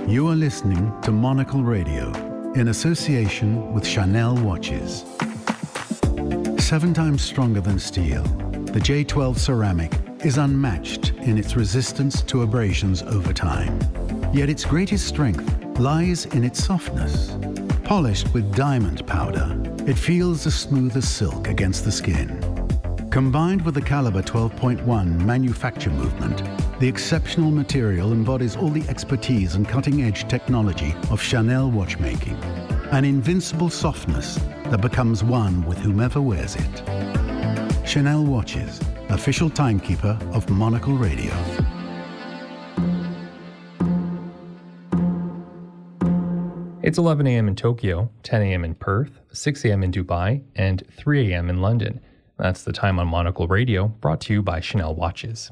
You are listening to Monocle Radio in association with Chanel watches. 7 times stronger than steel, the J12 ceramic is unmatched in its resistance to abrasions over time. Yet its greatest strength lies in its softness. Polished with diamond powder, it feels as smooth as silk against the skin. Combined with the Caliber 12.1 manufacture movement, the exceptional material embodies all the expertise and cutting-edge technology of Chanel watchmaking. An invincible softness that becomes one with whomever wears it. Chanel watches, official timekeeper of Monocle Radio. It's 11 a.m. in Tokyo, 10 a.m. in Perth, 6 a.m. in Dubai, and 3 a.m. in London. That's the time on Monocle Radio, brought to you by Chanel Watches.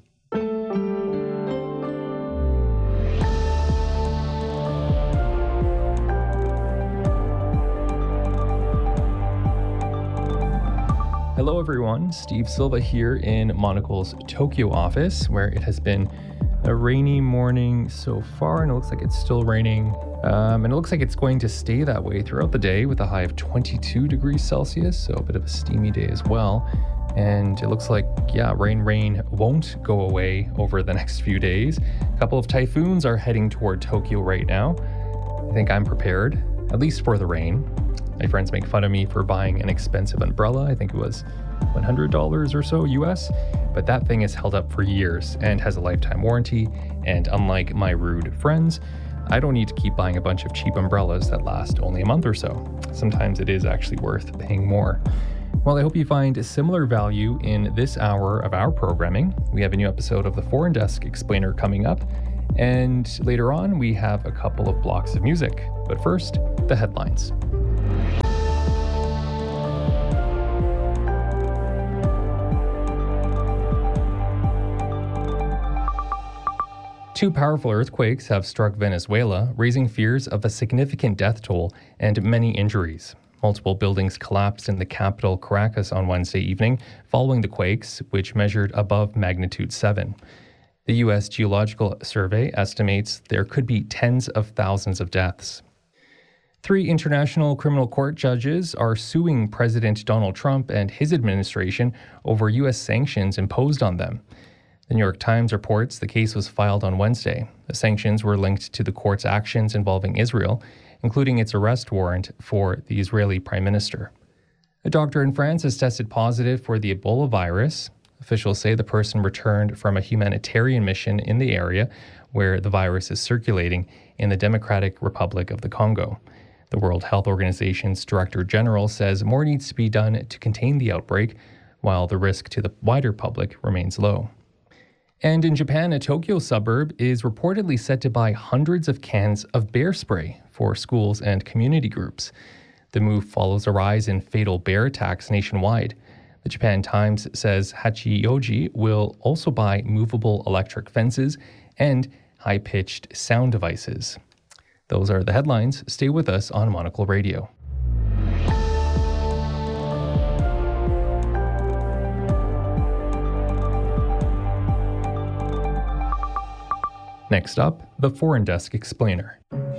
Hello everyone, Steve Silva here in Monocle's Tokyo office, where it has been a rainy morning so far, and it looks like it's still raining. And it looks like it's going to stay that way throughout the day with a high of 22 degrees Celsius, so a bit of a steamy day as well. And it looks like, rain won't go away over the next few days. A couple of typhoons are heading toward Tokyo right now. I think I'm prepared, at least for the rain. My friends make fun of me for buying an expensive umbrella. I think it was $100 or so US, but that thing is held up for years and has a lifetime warranty. And unlike my rude friends, I don't need to keep buying a bunch of cheap umbrellas that last only a month or so. Sometimes it is actually worth paying more. Well, I hope you find similar value in this hour of our programming. We have a new episode of the Foreign Desk Explainer coming up, and later on we have a couple of blocks of music. But first, the headlines. Two powerful earthquakes have struck Venezuela, raising fears of a significant death toll and many injuries. Multiple buildings collapsed in the capital, Caracas, on Wednesday evening, following the quakes, which measured above magnitude 7. The U.S. Geological Survey estimates there could be tens of thousands of deaths. 3 international criminal court judges are suing President Donald Trump and his administration over U.S. sanctions imposed on them. The New York Times reports the case was filed on Wednesday. The sanctions were linked to the court's actions involving Israel, including its arrest warrant for the Israeli prime minister. A doctor in France has tested positive for the Ebola virus. Officials say the person returned from a humanitarian mission in the area where the virus is circulating in the Democratic Republic of the Congo. The World Health Organization's Director General says more needs to be done to contain the outbreak, while the risk to the wider public remains low. And in Japan, a Tokyo suburb is reportedly set to buy hundreds of cans of bear spray for schools and community groups. The move follows a rise in fatal bear attacks nationwide. The Japan Times says Hachioji will also buy movable electric fences and high-pitched sound devices. Those are the headlines. Stay with us on Monocle Radio. Next up, the Foreign Desk Explainer.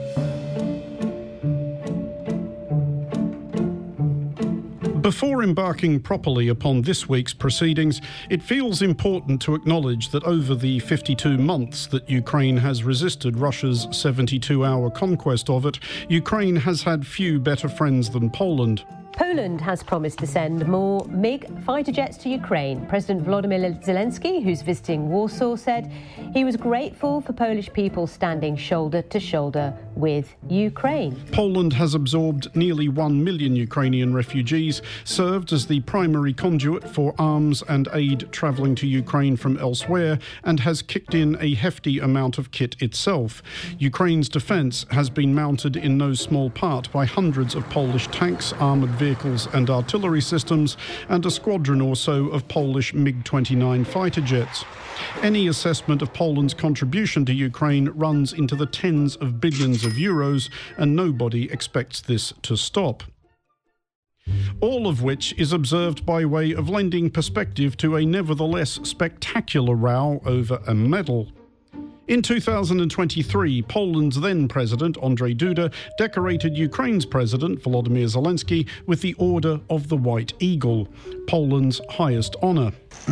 Before embarking properly upon this week's proceedings, it feels important to acknowledge that over the 52 months that Ukraine has resisted Russia's 72-hour conquest of it, Ukraine has had few better friends than Poland. Poland has promised to send more MiG fighter jets to Ukraine. President Volodymyr Zelensky, who's visiting Warsaw, said he was grateful for Polish people standing shoulder to shoulder with Ukraine. Poland has absorbed nearly 1 million Ukrainian refugees, served as the primary conduit for arms and aid travelling to Ukraine from elsewhere, and has kicked in a hefty amount of kit itself. Ukraine's defence has been mounted in no small part by hundreds of Polish tanks, armoured vehicles and artillery systems, and a squadron or so of Polish MiG-29 fighter jets. Any assessment of Poland's contribution to Ukraine runs into the tens of billions of euros, and nobody expects this to stop. All of which is observed by way of lending perspective to a nevertheless spectacular row over a medal. In 2023, Poland's then President, Andrzej Duda, decorated Ukraine's President, Volodymyr Zelensky, with the Order of the White Eagle, Poland's highest honour.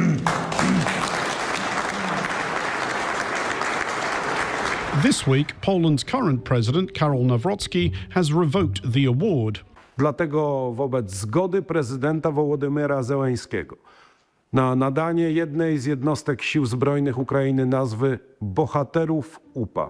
This week, Poland's current President, Karol Nawrocki, has revoked the award. Dlatego wobec zgody prezydenta Wołodymyra Zełenskiego na nadanie jednej z jednostek sił zbrojnych Ukrainy nazwy Bohaterów UPA.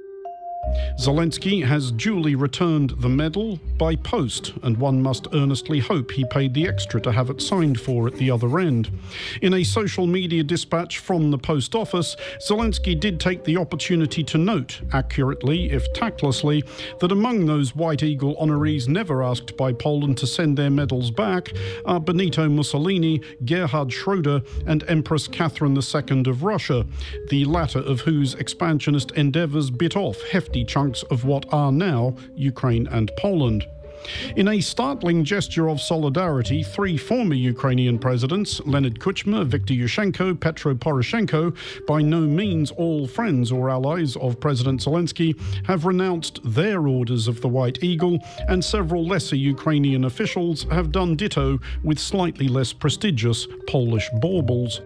Zelensky has duly returned the medal by post, and one must earnestly hope he paid the extra to have it signed for at the other end. In a social media dispatch from the post office, Zelensky did take the opportunity to note, accurately if tactlessly, that among those White Eagle honorees never asked by Poland to send their medals back are Benito Mussolini, Gerhard Schroeder, and Empress Catherine II of Russia, the latter of whose expansionist endeavours bit off hefty chunks of what are now Ukraine and Poland. In a startling gesture of solidarity, three former Ukrainian presidents, Leonid Kuchma, Viktor Yushchenko, Petro Poroshenko, by no means all friends or allies of President Zelensky, have renounced their orders of the White Eagle, and several lesser Ukrainian officials have done ditto with slightly less prestigious Polish baubles.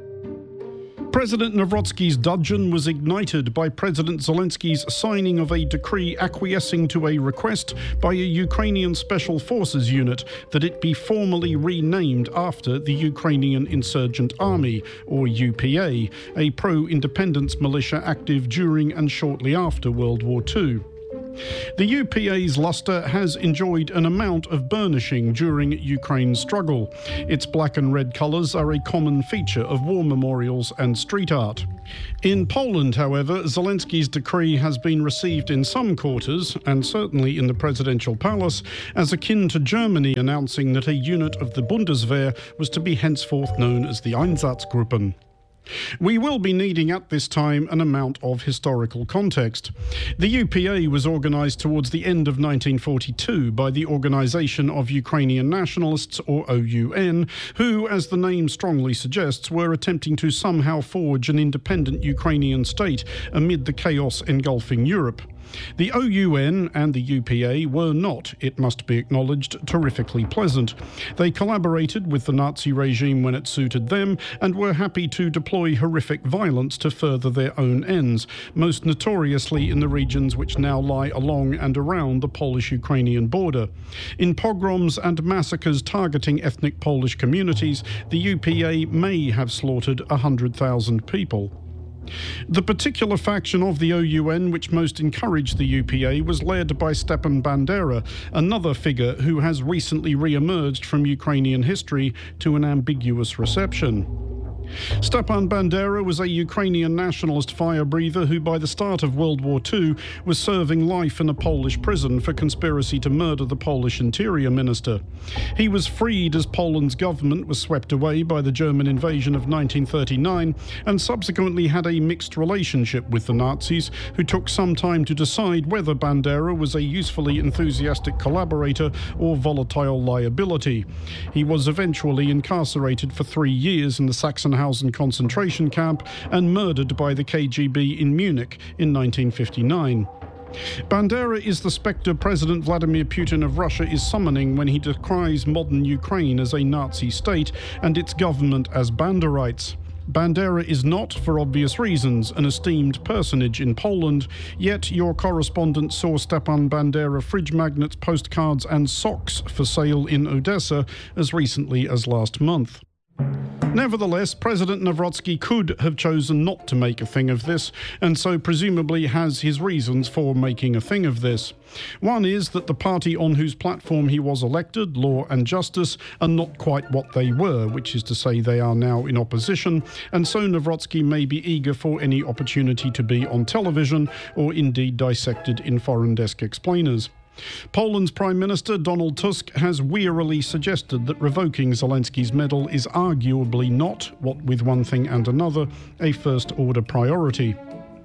President Nawrocki's dudgeon was ignited by President Zelensky's signing of a decree acquiescing to a request by a Ukrainian Special Forces unit that it be formally renamed after the Ukrainian Insurgent Army, or UPA, a pro-independence militia active during and shortly after World War II. The UPA's lustre has enjoyed an amount of burnishing during Ukraine's struggle. Its black and red colours are a common feature of war memorials and street art. In Poland, however, Zelensky's decree has been received in some quarters, and certainly in the presidential palace, as akin to Germany announcing that a unit of the Bundeswehr was to be henceforth known as the Einsatzgruppen. We will be needing at this time an amount of historical context. The UPA was organised towards the end of 1942 by the Organisation of Ukrainian Nationalists, or OUN, who, as the name strongly suggests, were attempting to somehow forge an independent Ukrainian state amid the chaos engulfing Europe. The OUN and the UPA were not, it must be acknowledged, terrifically pleasant. They collaborated with the Nazi regime when it suited them and were happy to deploy horrific violence to further their own ends, most notoriously in the regions which now lie along and around the Polish-Ukrainian border. In pogroms and massacres targeting ethnic Polish communities, the UPA may have slaughtered 100,000 people. The particular faction of the OUN which most encouraged the UPA was led by Stepan Bandera, another figure who has recently re-emerged from Ukrainian history to an ambiguous reception. Stepan Bandera was a Ukrainian nationalist fire breather who by the start of World War II was serving life in a Polish prison for conspiracy to murder the Polish interior minister. He was freed as Poland's government was swept away by the German invasion of 1939 and subsequently had a mixed relationship with the Nazis, who took some time to decide whether Bandera was a usefully enthusiastic collaborator or volatile liability. He was eventually incarcerated for 3 years in the Sachsenhausen concentration camp and murdered by the KGB in Munich in 1959. Bandera is the spectre President Vladimir Putin of Russia is summoning when he decries modern Ukraine as a Nazi state and its government as Banderites. Bandera is not, for obvious reasons, an esteemed personage in Poland, yet your correspondent saw Stepan Bandera fridge magnets, postcards and socks for sale in Odessa as recently as last month. Nevertheless, President Nawrocki could have chosen not to make a thing of this, and so presumably has his reasons for making a thing of this. One is that the party on whose platform he was elected, Law and Justice, are not quite what they were, which is to say they are now in opposition, and so Nawrocki may be eager for any opportunity to be on television, or indeed dissected in foreign desk explainers. Poland's Prime Minister Donald Tusk has wearily suggested that revoking Zelensky's medal is arguably not, what with one thing and another, a first-order priority.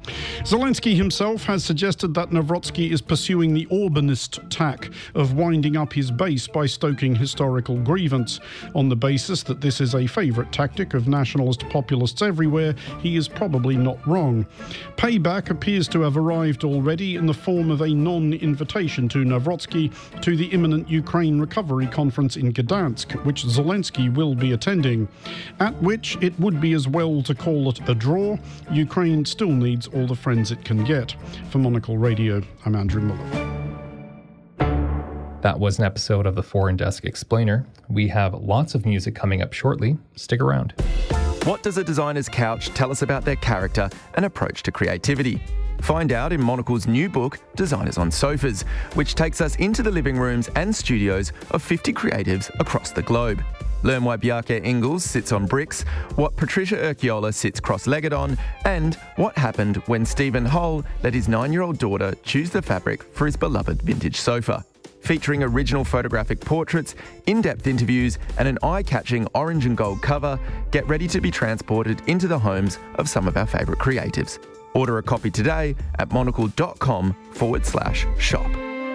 Zelensky himself has suggested that Nawrocki is pursuing the Orbanist tack of winding up his base by stoking historical grievance. On the basis that this is a favourite tactic of nationalist populists everywhere, he is probably not wrong. Payback appears to have arrived already in the form of a non-invitation to Nawrocki to the imminent Ukraine Recovery Conference in Gdansk, which Zelensky will be attending, at which it would be as well to call it a draw. Ukraine still needs all the friends it can get. For Monocle Radio, I'm Andrew Muller. That was an episode of the Foreign Desk Explainer. We have lots of music coming up shortly. Stick around. What does a designer's couch tell us about their character and approach to creativity? Find out in Monocle's new book, Designers on Sofas, which takes us into the living rooms and studios of 50 creatives across the globe. Learn why Bjarke Ingels sits on bricks, what Patricia Urquiola sits cross-legged on, and what happened when Stephen Hull let his 9-year-old daughter choose the fabric for his beloved vintage sofa. Featuring original photographic portraits, in-depth interviews, and an eye-catching orange and gold cover, get ready to be transported into the homes of some of our favourite creatives. Order a copy today at monocle.com/shop.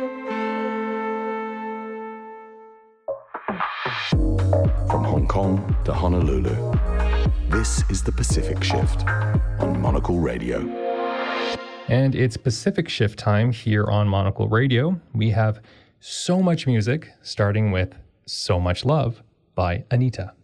From Hong Kong to Honolulu, this is the Pacific Shift on Monocle Radio. And it's Pacific Shift time here on Monocle Radio. We have so much music, starting with So Much Love by Anita.